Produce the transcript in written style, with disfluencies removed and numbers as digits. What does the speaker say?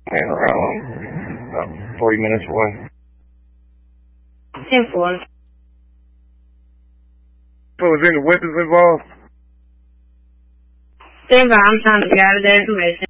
And around about 40 minutes away. 10-4. So was any weapons involved? Stand by, I'm trying to gather that information.